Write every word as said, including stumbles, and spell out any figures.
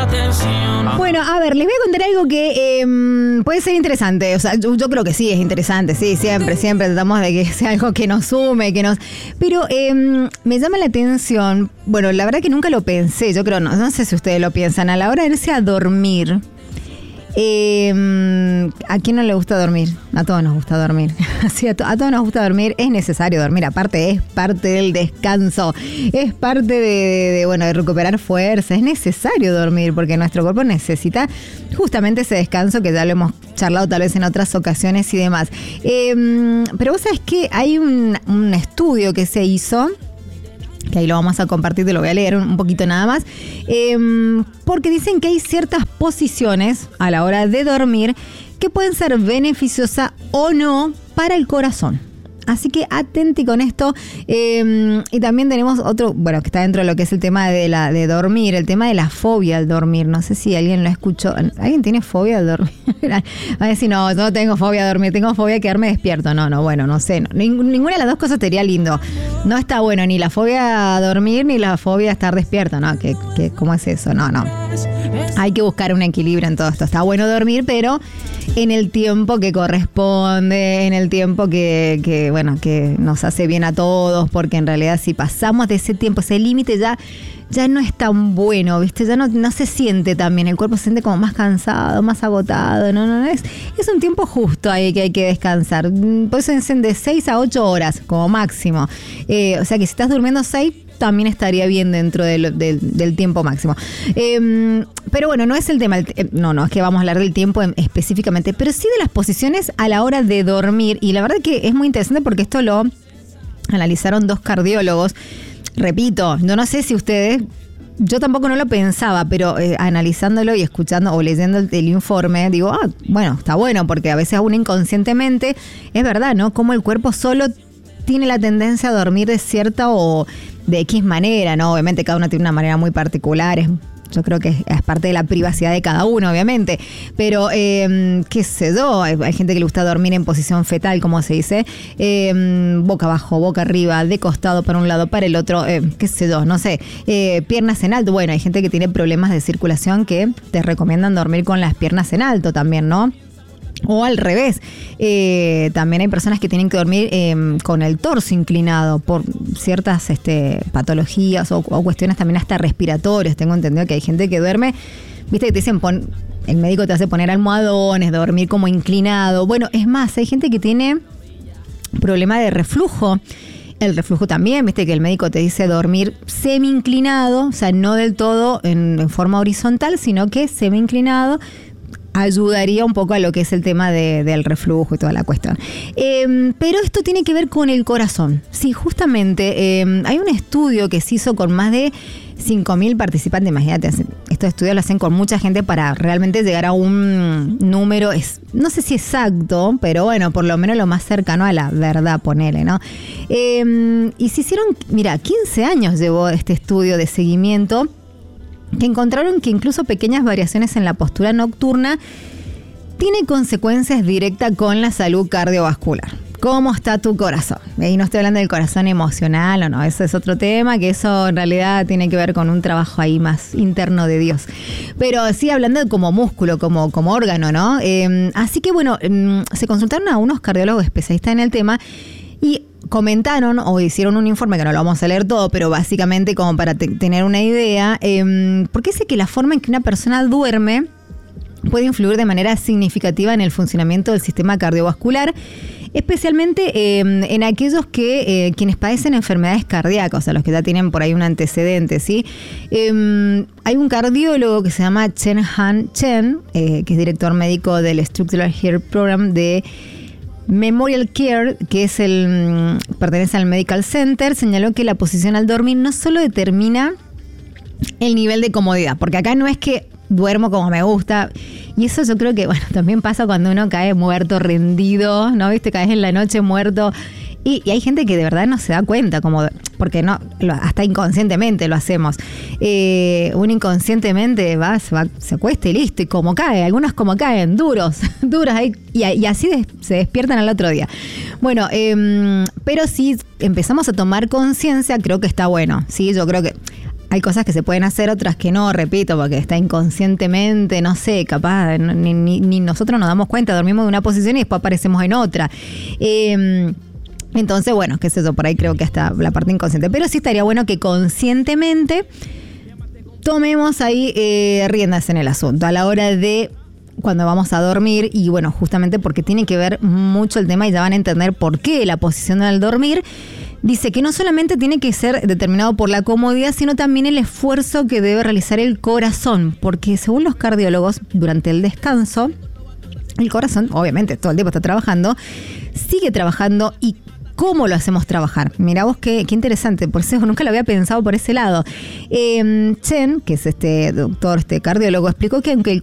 atención. Bueno, a ver, les voy a contar algo que eh, puede ser interesante. O sea, yo, yo creo que sí, es interesante. Sí, siempre, siempre tratamos de que sea algo que nos sume, que nos... Pero eh, me llama la atención. Bueno, la verdad que nunca lo pensé. Yo creo, no, no sé si ustedes lo piensan. A la hora de irse a dormir... Eh, ¿A quién no le gusta dormir? A todos nos gusta dormir. Sí, a, to- a todos nos gusta dormir. Es necesario dormir. Aparte, es parte del descanso. Es parte de, de, de, bueno, de recuperar fuerza. Es necesario dormir porque nuestro cuerpo necesita justamente ese descanso que ya lo hemos charlado tal vez en otras ocasiones y demás. Eh, pero vos sabés que hay un, un estudio que se hizo, que ahí lo vamos a compartir, te lo voy a leer un poquito nada más, eh, porque dicen que hay ciertas posiciones a la hora de dormir que pueden ser beneficiosas o no para el corazón. Así que atenti con esto. Eh, y también tenemos otro, bueno, que está dentro de lo que es el tema de la de dormir, el tema de la fobia al dormir. No sé si alguien lo escuchó. ¿Alguien tiene fobia al dormir? A ver si no, no tengo fobia a dormir, tengo fobia a quedarme despierto. No, no, bueno, no sé. No, ninguna de las dos cosas sería lindo. No está bueno ni la fobia a dormir ni la fobia a estar despierto, ¿no? ¿Qué, qué, ¿Cómo es eso? No, no. Hay que buscar un equilibrio en todo esto. Está bueno dormir, pero en el tiempo que corresponde, en el tiempo que, que, bueno, que nos hace bien a todos, porque en realidad si pasamos de ese tiempo, ese límite, ya, ya no es tan bueno, ¿viste? Ya no, no se siente tan bien, el cuerpo se siente como más cansado, más agotado, no, no, no, es, es un tiempo justo ahí que hay que descansar. Por eso dicen de seis a ocho horas como máximo. Eh, o sea que si estás durmiendo seis, también estaría bien dentro del, del, del tiempo máximo. Eh, pero bueno, no es el tema, el, no, no es que vamos a hablar del tiempo específicamente, pero sí de las posiciones a la hora de dormir. Y la verdad que es muy interesante porque esto lo analizaron dos cardiólogos. Repito, yo no sé si ustedes, yo tampoco no lo pensaba, pero eh, analizándolo y escuchando o leyendo el, el informe, digo, ah, bueno, está bueno, porque a veces uno inconscientemente, es verdad, ¿no? Como el cuerpo solo tiene la tendencia a dormir de cierta o de X manera, ¿no? Obviamente cada uno tiene una manera muy particular, es, yo creo que es, es parte de la privacidad de cada uno, obviamente, pero eh, qué sé yo, hay, hay gente que le gusta dormir en posición fetal, como se dice, eh, boca abajo, boca arriba, de costado para un lado, para el otro, eh, qué sé yo, no sé, eh, piernas en alto. Bueno, hay gente que tiene problemas de circulación que te recomiendan dormir con las piernas en alto también, ¿no? O al revés, eh, también hay personas que tienen que dormir eh, con el torso inclinado por ciertas este, patologías o, o cuestiones también hasta respiratorias. Tengo entendido que hay gente que duerme, viste que te dicen, pon, el médico te hace poner almohadones, dormir como inclinado. Bueno, es más, hay gente que tiene problema de reflujo. El reflujo también, viste que el médico te dice dormir semi inclinado, o sea, no del todo en, en forma horizontal, sino que semi inclinado. Ayudaría un poco a lo que es el tema de, del reflujo y toda la cuestión. Eh, pero esto tiene que ver con el corazón. Sí, justamente eh, hay un estudio que se hizo con más de cinco mil participantes. Imagínate, estos estudios lo hacen con mucha gente para realmente llegar a un número, es, no sé si exacto, pero bueno, por lo menos lo más cercano a la verdad, ponele, ¿no? Eh, y se hicieron, mira, quince años llevó este estudio de seguimiento, que encontraron que incluso pequeñas variaciones en la postura nocturna tiene consecuencias directas con la salud cardiovascular. ¿Cómo está tu corazón? Y no estoy hablando del corazón emocional o no, eso es otro tema, que eso en realidad tiene que ver con un trabajo ahí más interno de Dios. Pero sí hablando de como músculo, como, como órgano, ¿no? Eh, así que bueno, eh, se consultaron a unos cardiólogos especialistas en el tema y comentaron o hicieron un informe, que no lo vamos a leer todo, pero básicamente como para te- tener una idea, eh, porque dice que la forma en que una persona duerme puede influir de manera significativa en el funcionamiento del sistema cardiovascular, especialmente eh, en aquellos que eh, quienes padecen enfermedades cardíacas, o sea, los que ya tienen por ahí un antecedente, ¿sí? Eh, hay un cardiólogo que se llama Chen Han Chen, eh, que es director médico del Structural Heart Program de Memorial Care, que es el pertenece al Medical Center, señaló que la posición al dormir no solo determina el nivel de comodidad, porque acá no es que duermo como me gusta, y eso yo creo que bueno también pasa cuando uno cae muerto, rendido, ¿no? ¿Viste? Caes en la noche muerto. Y, y hay gente que de verdad no se da cuenta, como porque no, lo, hasta inconscientemente lo hacemos. Eh, uno inconscientemente va, se, va, se acuesta y listo, y como cae, algunos como caen, duros, duros, ahí, y, y así des, se despiertan al otro día. Bueno, eh, pero si empezamos a tomar conciencia, creo que está bueno, ¿sí? Yo creo que hay cosas que se pueden hacer, otras que no, repito, porque está inconscientemente, no sé, capaz, ni, ni, ni nosotros nos damos cuenta, dormimos en una posición y después aparecemos en otra. Eh, entonces, bueno, qué es eso, por ahí creo que hasta la parte inconsciente. Pero sí estaría bueno que conscientemente tomemos ahí eh, riendas en el asunto a la hora de cuando vamos a dormir, y bueno, justamente porque tiene que ver mucho el tema y ya van a entender por qué la posición al dormir. Dice que no solamente tiene que ser determinado por la comodidad, sino también el esfuerzo que debe realizar el corazón, porque según los cardiólogos, durante el descanso, el corazón, obviamente, todo el tiempo está trabajando, sigue trabajando. ¿Y cómo lo hacemos trabajar? Mirá vos qué, qué interesante, por eso nunca lo había pensado por ese lado. Eh, Chen, que es este doctor, este cardiólogo, explicó que aunque el